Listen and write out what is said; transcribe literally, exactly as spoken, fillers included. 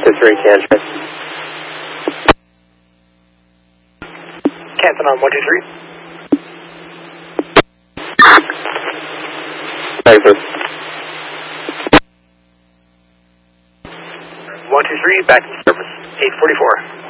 to three, Canton. Canton on one two three. Frankfurt. one two three, back to service, eight forty-four.